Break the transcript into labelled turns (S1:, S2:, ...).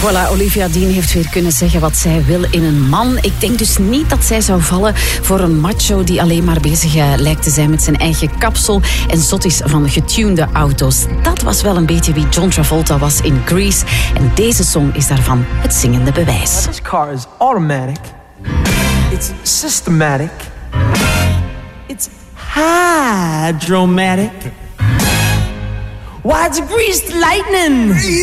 S1: Voilà, Olivia Dean heeft weer kunnen zeggen wat zij wil in een man. Ik denk dus niet dat zij zou vallen voor een macho die alleen maar bezig lijkt te zijn met zijn eigen kapsel en zot is van getunede auto's. Dat was wel een beetje wie John Travolta was in Grease. En deze song is daarvan het zingende bewijs.
S2: This car is automatic. It's systematic. It's hydromatic. Why, it's greased lightning.